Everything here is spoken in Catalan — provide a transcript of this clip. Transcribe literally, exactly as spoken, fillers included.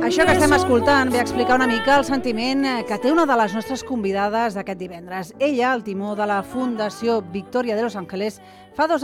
Això que estem escoltant ve a explicar una mica el sentiment que té una de les nostres convidades d'aquest divendres. Ella, al timó de la Fundació Victoria de Los Ángeles, fa dos